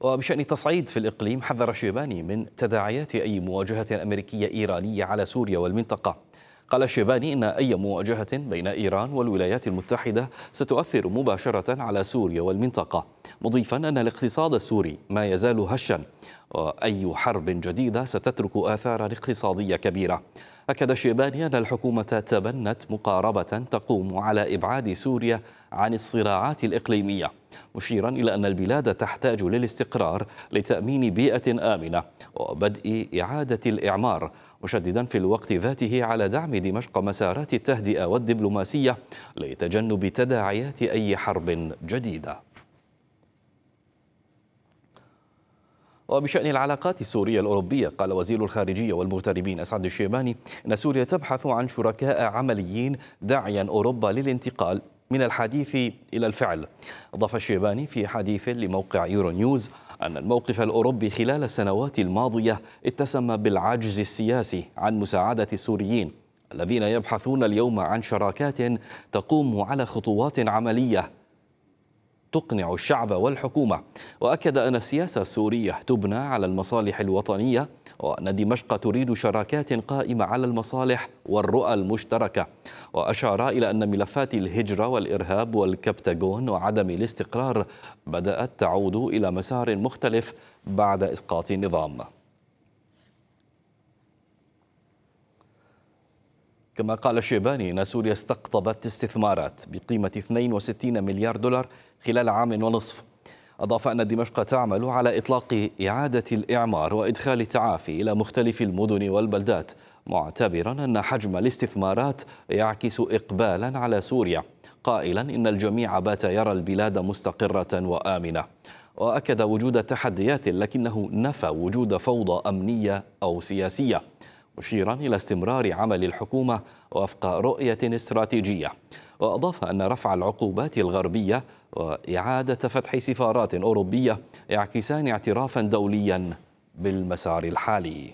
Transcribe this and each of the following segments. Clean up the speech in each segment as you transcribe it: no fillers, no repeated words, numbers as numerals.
وبشأن التصعيد في الإقليم، حذر الشيباني من تداعيات أي مواجهة أمريكية إيرانية على سوريا والمنطقة. قال الشيباني إن أي مواجهة بين إيران والولايات المتحدة ستؤثر مباشرة على سوريا والمنطقة، مضيفا أن الاقتصاد السوري ما يزال هشا، وأي حرب جديدة ستترك آثارا اقتصادية كبيرة. أكد الشيباني أن الحكومة تبنت مقاربة تقوم على إبعاد سوريا عن الصراعات الإقليمية، مشيرا إلى أن البلاد تحتاج للاستقرار لتأمين بيئة آمنة وبدء إعادة الإعمار، مشددا في الوقت ذاته على دعم دمشق مسارات التهدئة والدبلوماسية لتجنب تداعيات أي حرب جديدة. وبشأن العلاقات السورية الأوروبية، قال وزير الخارجية والمغتربين أسعد الشيباني إن سوريا تبحث عن شركاء عمليين، داعيا أوروبا للانتقال من الحديث إلى الفعل. أضاف الشيباني في حديث لموقع يورو نيوز أن الموقف الأوروبي خلال السنوات الماضية اتسم بالعجز السياسي عن مساعدة السوريين الذين يبحثون اليوم عن شراكات تقوم على خطوات عملية تقنع الشعب والحكومة. وأكد أن السياسة السورية تبنى على المصالح الوطنية، وأن دمشق تريد شراكات قائمة على المصالح والرؤى المشتركة. وأشار إلى أن ملفات الهجرة والإرهاب والكبتاغون وعدم الاستقرار بدأت تعود إلى مسار مختلف بعد إسقاط النظام. كما قال الشيباني أن سوريا استقطبت استثمارات بقيمة 62 مليار دولار خلال عام ونصف. أضاف أن دمشق تعمل على إطلاق إعادة الإعمار وإدخال التعافي إلى مختلف المدن والبلدات، معتبرا أن حجم الاستثمارات يعكس إقبالا على سوريا، قائلا إن الجميع بات يرى البلاد مستقرة وآمنة. وأكد وجود تحديات، لكنه نفى وجود فوضى أمنية أو سياسية، مشيرا إلى استمرار عمل الحكومة وفق رؤية استراتيجية. وأضاف أن رفع العقوبات الغربية وإعادة فتح سفارات أوروبية يعكسان اعترافا دوليا بالمسار الحالي.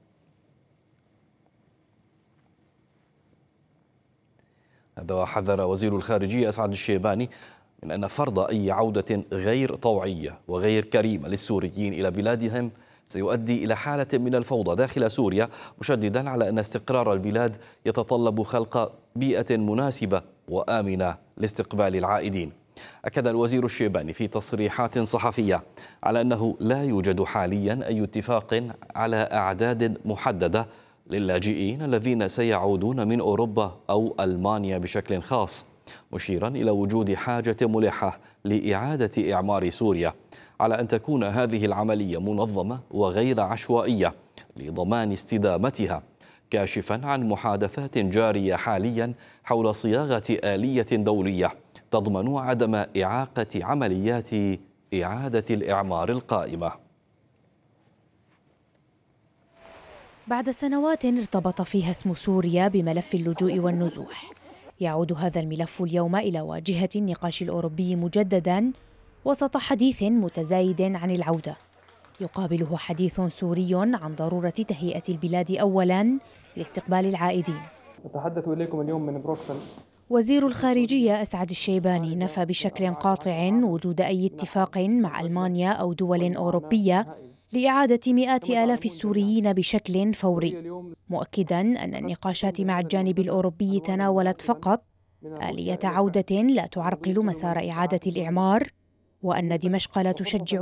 هذا وحذر وزير الخارجية أسعد الشيباني من أن فرض أي عودة غير طوعية وغير كريمة للسوريين إلى بلادهم سيؤدي إلى حالة من الفوضى داخل سوريا، مشددا على أن استقرار البلاد يتطلب خلق بيئة مناسبة وآمنة لاستقبال العائدين. أكد الوزير الشيباني في تصريحات صحفية على أنه لا يوجد حاليا أي اتفاق على أعداد محددة للاجئين الذين سيعودون من أوروبا أو ألمانيا بشكل خاص، مشيرا إلى وجود حاجة ملحة لإعادة إعمار سوريا، على أن تكون هذه العملية منظمة وغير عشوائية لضمان استدامتها، كاشفا عن محادثات جارية حاليا حول صياغة آلية دولية تضمن عدم إعاقة عمليات إعادة الإعمار القائمة. بعد سنوات ارتبط فيها اسم سوريا بملف اللجوء والنزوح، يعود هذا الملف اليوم إلى واجهة النقاش الأوروبي مجددا وسط حديث متزايد عن العودة، يقابله حديث سوري عن ضرورة تهيئة البلاد أولا لاستقبال العائدين. نتحدث إليكم اليوم من بروكسل. وزير الخارجية أسعد الشيباني نفى بشكل قاطع وجود أي اتفاق مع ألمانيا أو دول أوروبية لإعادة مئات آلاف السوريين بشكل فوري، مؤكدا أن النقاشات مع الجانب الأوروبي تناولت فقط آلية عودة لا تعرقل مسار إعادة الإعمار، وأن دمشق لا تشجع